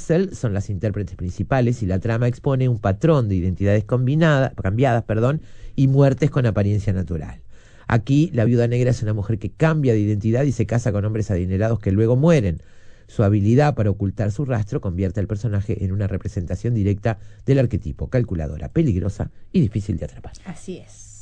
Russell son las intérpretes principales y la trama expone un patrón de identidades cambiadas, y muertes con apariencia natural. Aquí la viuda negra es una mujer que cambia de identidad y se casa con hombres adinerados que luego mueren. Su habilidad para ocultar su rastro convierte al personaje en una representación directa del arquetipo, calculadora, peligrosa y difícil de atrapar. Así es.